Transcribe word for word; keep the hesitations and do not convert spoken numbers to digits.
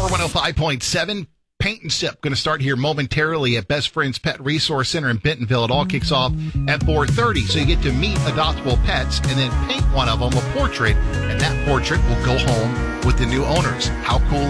Power one oh five point seven. Paint and Sip going to start here momentarily at Best Friends Pet Resource Center in Bentonville. It all kicks off at four thirty, so you get to meet adoptable pets and then paint one of them a portrait, and that portrait will go home with the new owners. How cool